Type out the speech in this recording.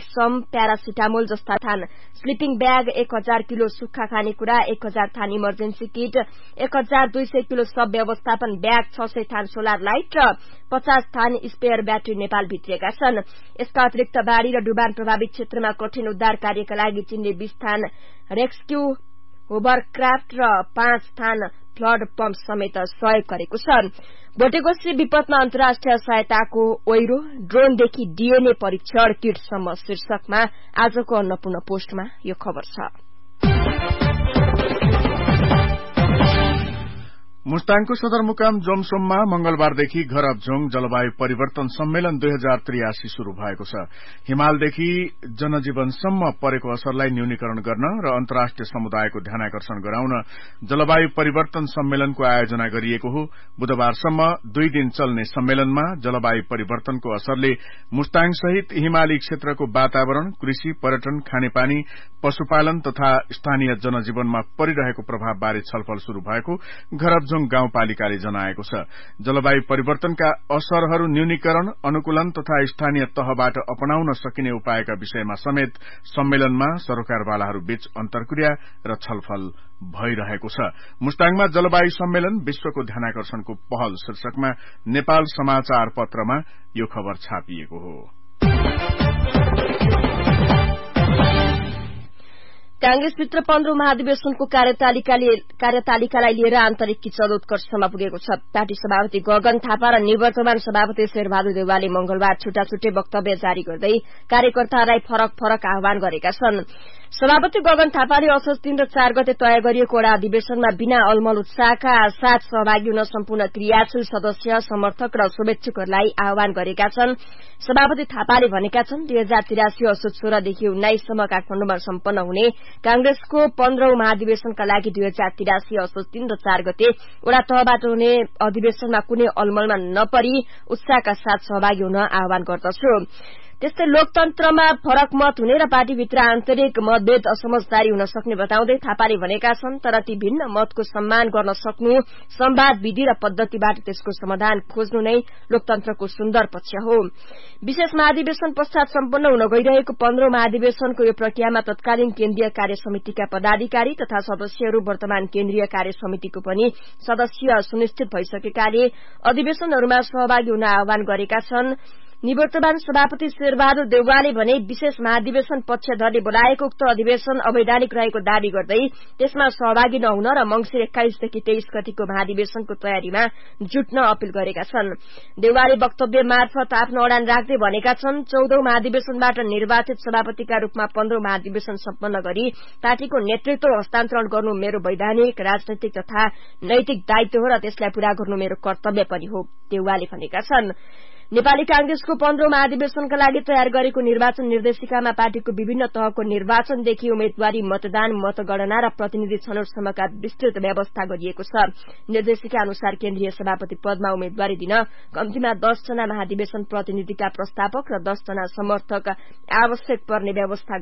Some, paracetamol जस्ता थान, sleeping bag 1000 kilo सुक्खा खानेकुरा, 1000 थान इमर्जेन्सी किट, 1200 किलो सब व्यवस्थापन ब्याग, 600 थान सोलर लाइट र 50 थान स्पेयर ब्याट्री नेपाल भित्रिएका छन्। यसका अतिरिक्त बाढ़ी र डुबान प्रभावित क्षेत्रमा कठिन उद्धार कार्यका लागि चीनले 20 थान रेस्क्यू होभरक्राफ्ट र 5 थान फ्लड पम्प समेत सहयोग गरेको छ। भोटेकोशी विपदमा अन्तर्राष्ट्रिय सहायताको ओइरो, ड्रोनदेखि डीएनए परीक्षण किटसम्म शीर्षकमा आजको अन्नपूर्ण पोस्टमा यो खबर छ। मुस्ताङको सदरमुकाम जोमसोममा मंगलबारदेखि घर अफ झोङ जलवायु परिवर्तन सम्मेलन 2083 शुरू भएको छ। हिमालदेखि जनजीवनसम्म परेको असरलाई न्यूनीकरण गर्न र अन्तर्राष्ट्रिय समुदायको ध्यानाकर्षण गराउन जलवायु परिवर्तन सम्मेलनको आयोजना गरिएको हो। बुधबारसम्म 2 दिन चल्ने सम्मेलनमा जलवायु परिवर्तनको असरले मुस्ताङ सहित हिमाली क्षेत्रको वातावरण, कृषि, पर्यटन, खानेपानी, पशुपालन तथा स्थानीय जनजीवनमा परिरहेको प्रभावबारे छलफल शुरू भएको घर अफ झोङ गाउँपालिकाले जनाएको छ। जलवायु परिवर्तनका असरहरू न्यूनीकरण, अनुकूलन तथा स्थानीय तहबाट अपनाउन सकिने उपायका विषयमा समेत सम्मेलनमा सरोकारवालाहरू बीच अन्तर्क्रिया र छलफल भइरहेको छ। मुस्ताङमा जलवायु सम्मेलन विश्वको ध्यानाकर्षणको पहल शीर्षकमा नेपाल समाचार पत्रमा यो खबर छापिएको हो। कांग्रेसभित्र 15औं महाधिवेशनको कार्यतालिकालाई लिएर आन्तरिक किचड उत्कर्षमा पुगेको छ। पार्टी सभापति गगन थापा र निवर्तमान सभापति शेरबहादुर देउवाले मंगलबार छुट्टा-छुट्टै वक्तव्य जारी गर्दै कार्यकर्तालाई फरक आह्वान गरेका छन्। सभापति गगन थापाले असोज 3 र 4 गते तय गरिएको वडा अधिवेशनमा बिना अलमल उत्साहका साथ सहभागी हुन सम्पूर्ण क्रियाशील सदस्य, समर्थक र शुभेच्छुकहरूलाई आह्वान गरेका छन्। सभापति थापाले भनेका छन् 2083 असोज 16 देखि 19 सम्म काठमाडौँमा सम्पन्न हुने कांग्रेसको 15औं महाधिवेशनका लागि 2083 असोज 3 र 4 गते वडा तहबाट हुने अधिवेशनमा कुनै अलमलमा नपरी उत्साहका साथ सहभागी हुन आह्वान गर्दछु। त्यस्तै लोकतन्त्रमा फरक मत हुने र पार्टीभित्र आन्तरिक मतभेद असमझदारी हुन सक्ने बताउँदै थापाले भनेका छन्, तर ती भिन्न मतको सम्मान गर्न सक्नु, संवाद विधि र पद्धतिबाट त्यसको समाधान खोज्नु नै लोकतन्त्रको सुन्दर पक्ष हो। विशेष महाधिवेशन पश्चात सम्पन्न हुन गइरहेको 15औं महाधिवेशनको यो प्रक्रियामा तत्कालीन केन्द्रीय कार्य समितिका पदाधिकारी तथा सदस्यहरू वर्तमान केन्द्रीय कार्य समितिको पनि सदस्य सुनिश्चित भइसकेकाले अधिवेशनहरूमा सहभागी हुन आह्वान गरेका छन्। निवर्तमान सभापति शेरबहादुर देउवाले भने विशेष महाधिवेशन पक्षधरले बोलाएको उक्त अधिवेशन अवैधानिक रहेको दावी गर्दै त्यसमा सहभागी नहुन र मंसिर 21 देखि 23 गतिको महाधिवेशनको तयारीमा जुट्न अपील गरेका छन्। देउवाले वक्तव्य मार्फत आफ्नो अडान राख्दै भनेका छन्, 14औं महाधिवेशनबाट निर्वाचित सभापतिका रूपमा 15औं महाधिवेशन सम्पन्न गरी पार्टीको नेतृत्व हस्तान्तरण गर्नु मेरो वैधानिक, राजनैतिक तथा नैतिक दायित्व हो र त्यसलाई पूरा गर्नु मेरो कर्तव्य पनि हो, देउवाले भनेका छन्। नेपाली कांग्रेसको 15औं महाधिवेशनका लागि तयार गरेको निर्वाचन निर्देशिकामा पार्टीको विभिन्न तहको निर्वाचनदेखि उम्मेद्वारी, मतदान, मतगणना र प्रतिनिधि छनौटसम्मका विस्तृत व्यवस्था गरिएको छ। निर्देशिका अनुसार केन्द्रीय सभापति पदमा उम्मेद्वारी दिन कम्तीमा 10 जना महाधिवेशन प्रतिनिधिका प्रस्तावक र 10 जना समर्थक आवश्यक पर्ने व्यवस्था